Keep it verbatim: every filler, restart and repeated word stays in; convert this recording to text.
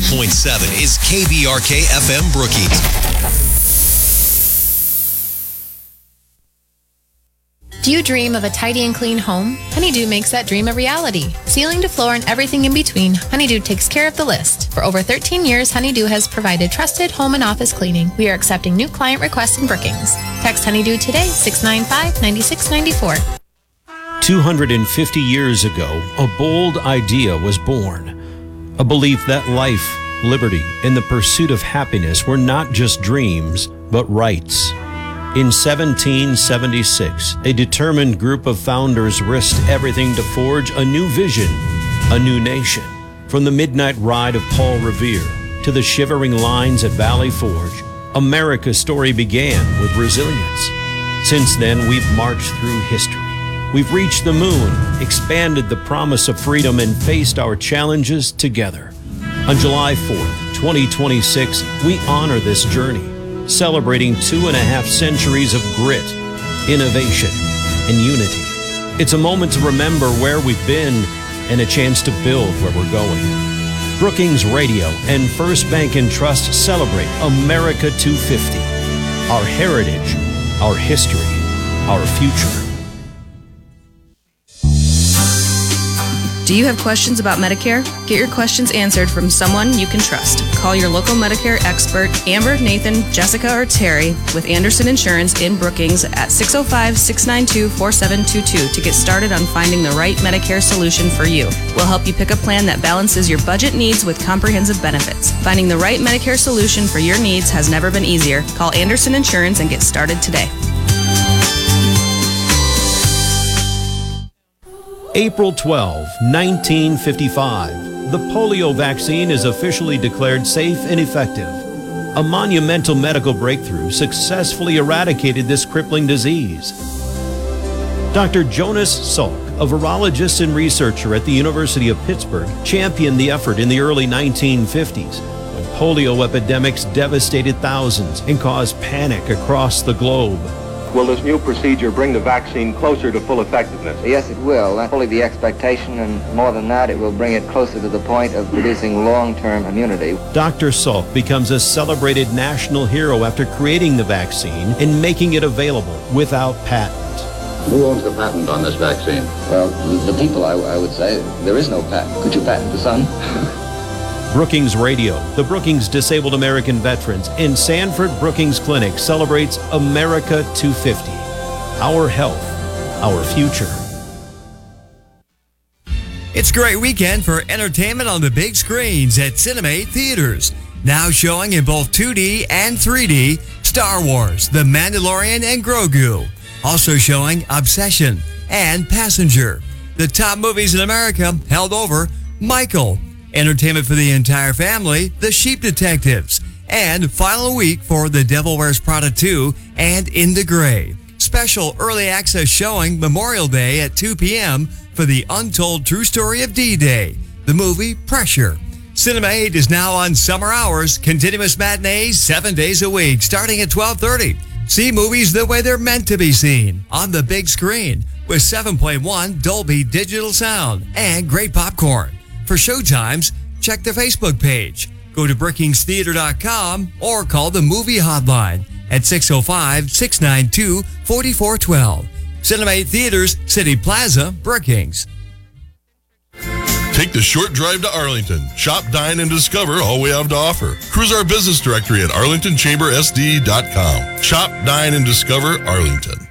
point seven is K B R K F M Brookings. Do you dream of a tidy and clean home? Honeydew makes that dream a reality. Ceiling to floor and everything in between, Honeydew takes care of the list. For over thirteen years, Honeydew has provided trusted home and office cleaning. We are accepting new client requests in Brookings. Text Honeydew today, six nine five, nine six nine four. two hundred fifty years ago, a bold idea was born. A belief that life, liberty, and the pursuit of happiness were not just dreams, but rights. In seventeen seventy-six, a determined group of founders risked everything to forge a new vision, a new nation. From the midnight ride of Paul Revere to the shivering lines at Valley Forge, America's story began with resilience. Since then, we've marched through history. We've reached the moon, expanded the promise of freedom, and faced our challenges together. On July fourth, twenty twenty-six, we honor this journey, celebrating two and a half centuries of grit, innovation, and unity. It's a moment to remember where we've been and a chance to build where we're going. Brookings Radio and First Bank and Trust celebrate America two fifty, our heritage, our history, our future. Do you have questions about Medicare? Get your questions answered from someone you can trust. Call your local Medicare expert, Amber, Nathan, Jessica, or Terry with Anderson Insurance in Brookings at six oh five, six nine two, four seven two two to get started on finding the right Medicare solution for you. We'll help you pick a plan that balances your budget needs with comprehensive benefits. Finding the right Medicare solution for your needs has never been easier. Call Anderson Insurance and get started today. April twelfth, nineteen fifty-five. The polio vaccine is officially declared safe and effective. A monumental medical breakthrough successfully eradicated this crippling disease. Doctor Jonas Salk, a virologist and researcher at the University of Pittsburgh, championed the effort in the early nineteen fifties when polio epidemics devastated thousands and caused panic across the globe. Will this new procedure bring the vaccine closer to full effectiveness? Yes, it will. That's fully the expectation, and more than that, it will bring it closer to the point of producing long-term immunity. Doctor Salk becomes a celebrated national hero after creating the vaccine and making it available without patent. Who owns the patent on this vaccine? Well, the people, I, I would say. There is no patent. Could you patent the sun? Brookings Radio, the Brookings Disabled American Veterans, and Sanford Brookings Clinic celebrates America two fifty. Our health, our future. It's a great weekend for entertainment on the big screens at Cinemate Theaters. Now showing in both two D and three D, Star Wars, The Mandalorian, and Grogu. Also showing Obsession and Passenger. The top movies in America held over Michael. Entertainment for the entire family, The Sheep Detectives. And final week for The Devil Wears Prada two and In the Gray. Special early access showing Memorial Day at two p.m. for the untold true story of D-Day, the movie Pressure. Cinema eight is now on summer hours, continuous matinees seven days a week, starting at twelve thirty. See movies the way they're meant to be seen, on the big screen, with seven point one Dolby Digital Sound and great popcorn. For showtimes, check the Facebook page, go to brookings theater dot com, or call the movie hotline at six oh five, six nine two, four four one two. Cinemate Theaters, City Plaza, Brookings. Take the short drive to Arlington. Shop, dine, and discover all we have to offer. Cruise our business directory at arlington chamber s d dot com. Shop, dine, and discover Arlington.